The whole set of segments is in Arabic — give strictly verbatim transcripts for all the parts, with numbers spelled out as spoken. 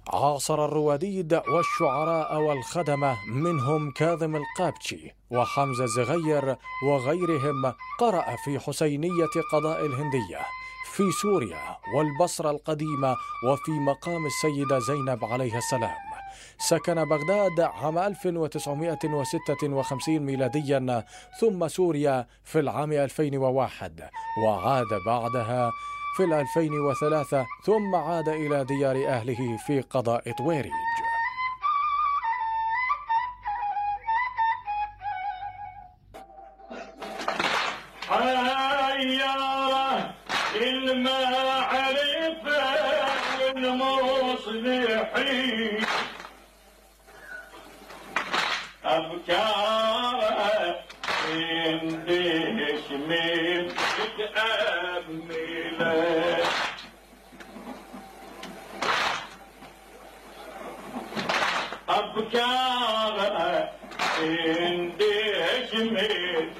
عاصر الرواديد والشعراء والخدمة منهم كاظم القابتشي وحمزة زغير وغيرهم. قرأ في حسينية قضاء الهندية، في سوريا والبصرة القديمة، وفي مقام السيدة زينب عليه السلام. سكن بغداد عام ألف وتسعمائة وستة وخمسين ميلاديا، ثم سوريا في العام ألفين وواحد، وعاد بعدها في الألفين وثلاثة، ثم عاد إلى ديار أهله في قضاء طويريج. حيارة المعرفة والمصلحين، أفكاره انديش من تأمله، أفكاره انديش من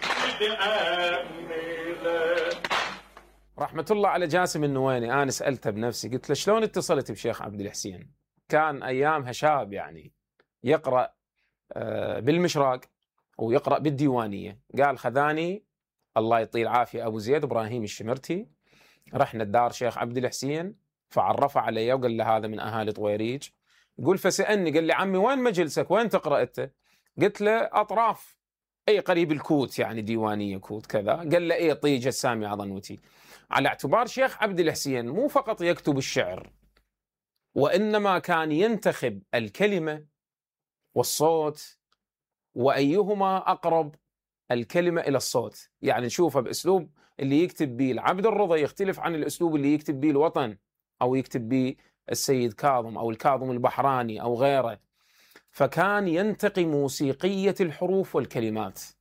تأمله. رحمة الله على جاسم النويني. أنا سألته بنفسي، قلت له شلون اتصلت بشيخ عبد الحسين؟ كان أيامها شاب يعني يقرأ بالمشراق ويقرأ بالديوانية. قال خذاني الله يطيل عافية أبو زيد إبراهيم الشمرتي، رحنا الدار شيخ عبد الحسين فعرفه علي وقال له هذا من أهالي طويريج. يقول فسألني قال لي عمي وين مجلسك، وين تقرأ أنت؟ قلت له أطراف أي قريب الكوت، يعني ديوانية كوت كذا. قال له إيه طيج السامي عظنوتي. على اعتبار شيخ عبد الحسين مو فقط يكتب الشعر، وإنما كان ينتخب الكلمة والصوت، وأيهما أقرب الكلمة إلى الصوت. يعني نشوفه بأسلوب اللي يكتب به العبد الرضا يختلف عن الأسلوب اللي يكتب به الوطن أو يكتب به السيد كاظم أو الكاظم البحراني أو غيره. فكان ينتقي موسيقية الحروف والكلمات.